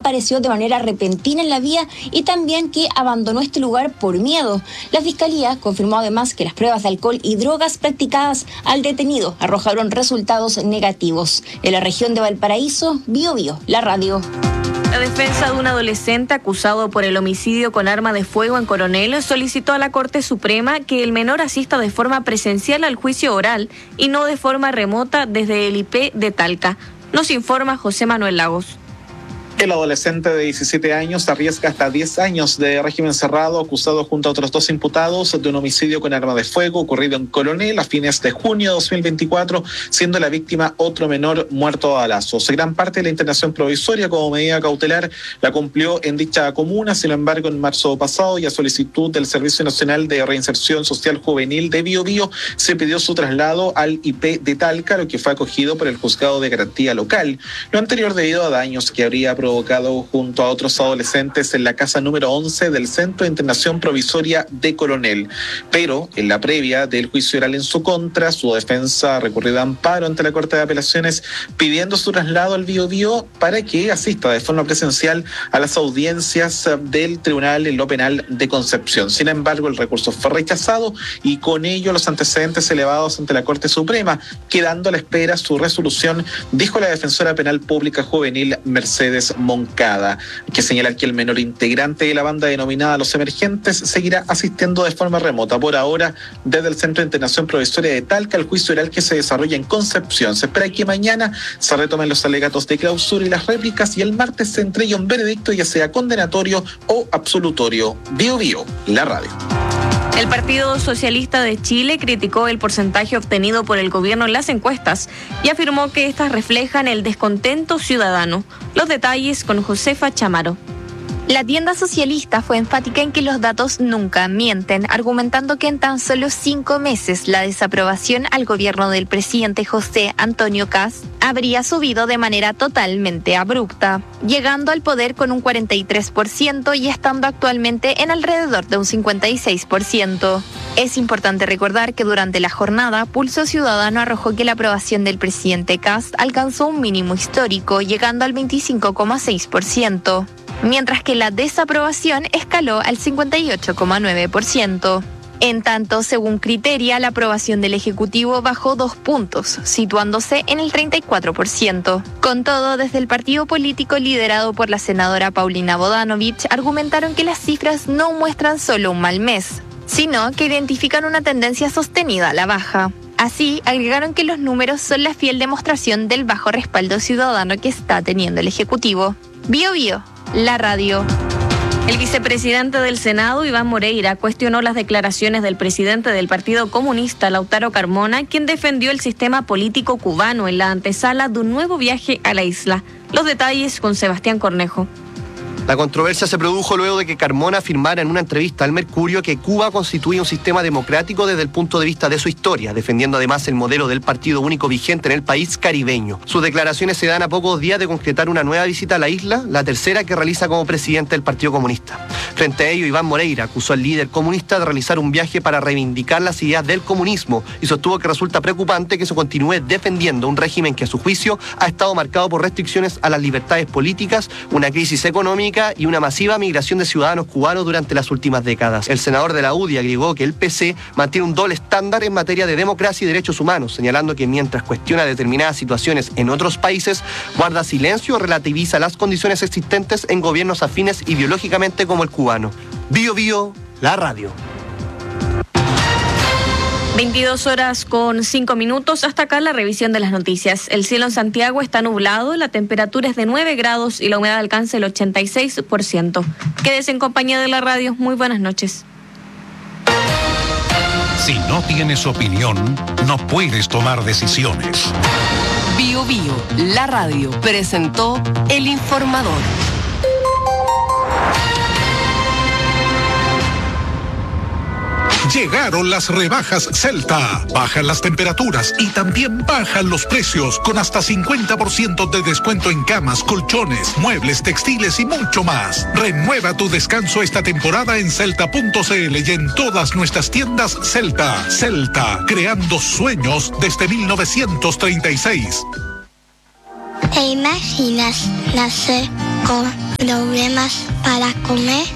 desapareció de manera repentina en la vía y también que abandonó este lugar por miedo. La Fiscalía confirmó además que las pruebas de alcohol y drogas practicadas al detenido arrojaron resultados negativos. En la región de Valparaíso, Biobío, la radio. La defensa de un adolescente acusado por el homicidio con arma de fuego en Coronel solicitó a la Corte Suprema que el menor asista de forma presencial al juicio oral y no de forma remota desde el IP de Talca. Nos informa José Manuel Lagos. El adolescente de 17 años arriesga hasta 10 años de régimen cerrado, acusado junto a otros 2 imputados de un homicidio con arma de fuego ocurrido en Coronel a fines de junio de 2024, siendo la víctima otro menor muerto a balazos. Gran parte de la internación provisoria como medida cautelar la cumplió en dicha comuna. Sin embargo, en marzo pasado y a solicitud del Servicio Nacional de Reinserción Social Juvenil de Biobío se pidió su traslado al IP de Talca, lo que fue acogido por el Juzgado de Garantía Local. Lo anterior debido a daños que habría provocado junto a otros adolescentes en la casa número 11 del Centro de Internación Provisoria de Coronel. Pero en la previa del juicio oral en su contra, su defensa ha recurrido a amparo ante la Corte de Apelaciones pidiendo su traslado al Biobío para que asista de forma presencial a las audiencias del Tribunal en lo Penal de Concepción. Sin embargo, el recurso fue rechazado y con ello los antecedentes elevados ante la Corte Suprema, quedando a la espera su resolución, dijo la defensora penal pública juvenil Mercedes Moncada, que señala que el menor integrante de la banda denominada Los Emergentes seguirá asistiendo de forma remota por ahora desde el Centro de Internación Provisoria de Talca al juicio oral que se desarrolla en Concepción. Se espera que mañana se retomen los alegatos de clausura y las réplicas y el martes se entregue un veredicto, ya sea condenatorio o absolutorio. Biobío, la radio. El Partido Socialista de Chile criticó el porcentaje obtenido por el gobierno en las encuestas y afirmó que estas reflejan el descontento ciudadano. Los detalles con Josefa Chamaro. La tienda socialista fue enfática en que los datos nunca mienten, argumentando que en tan solo 5 meses la desaprobación al gobierno del presidente José Antonio Kast habría subido de manera totalmente abrupta, llegando al poder con un 43% y estando actualmente en alrededor de un 56%. Es importante recordar que durante la jornada, Pulso Ciudadano arrojó que la aprobación del presidente Kast alcanzó un mínimo histórico, llegando al 25,6%. Mientras que la desaprobación escaló al 58,9%. En tanto, según Criteria, la aprobación del Ejecutivo bajó 2 puntos, situándose en el 34%. Con todo, desde el partido político liderado por la senadora Paulina Bodanovich, argumentaron que las cifras no muestran solo un mal mes, sino que identifican una tendencia sostenida a la baja. Así, agregaron que los números son la fiel demostración del bajo respaldo ciudadano que está teniendo el Ejecutivo. Biobío, la radio. El vicepresidente del Senado, Iván Moreira, cuestionó las declaraciones del presidente del Partido Comunista, Lautaro Carmona, quien defendió el sistema político cubano en la antesala de un nuevo viaje a la isla. Los detalles con Sebastián Cornejo. La controversia se produjo luego de que Carmona afirmara en una entrevista al Mercurio que Cuba constituye un sistema democrático desde el punto de vista de su historia, defendiendo además el modelo del partido único vigente en el país caribeño. Sus declaraciones se dan a pocos días de concretar una nueva visita a la isla, la tercera que realiza como presidente del Partido Comunista. Frente a ello, Iván Moreira acusó al líder comunista de realizar un viaje para reivindicar las ideas del comunismo y sostuvo que resulta preocupante que se continúe defendiendo un régimen que a su juicio ha estado marcado por restricciones a las libertades políticas, una crisis económica y una masiva migración de ciudadanos cubanos durante las últimas décadas. El senador de la UDI agregó que el PC mantiene un doble estándar en materia de democracia y derechos humanos, señalando que mientras cuestiona determinadas situaciones en otros países, guarda silencio o relativiza las condiciones existentes en gobiernos afines ideológicamente como el cubano. Biobío, la radio. 22:05. Hasta acá la revisión de las noticias. El cielo en Santiago está nublado, la temperatura es de 9 grados y la humedad alcanza el 86%. Quédese en compañía de la radio. Muy buenas noches. Si no tienes opinión, no puedes tomar decisiones. Biobío, la radio, presentó El Informador. Llegaron las rebajas Celta. Bajan las temperaturas y también bajan los precios con hasta 50% de descuento en camas, colchones, muebles, textiles y mucho más. Renueva tu descanso esta temporada en Celta.cl y en todas nuestras tiendas Celta. Celta, creando sueños desde 1936. ¿Te imaginas nacer con Problemas para comer.